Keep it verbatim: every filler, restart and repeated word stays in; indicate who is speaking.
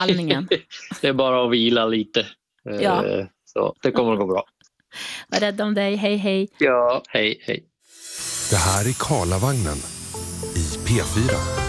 Speaker 1: Allningen.
Speaker 2: Det är bara att vila lite.
Speaker 1: Ja.
Speaker 2: Så det kommer att gå bra.
Speaker 1: Var rädd om dig. Hej, hej.
Speaker 2: Ja, hej, hej.
Speaker 3: Det här är Karlavagnen i P fyra.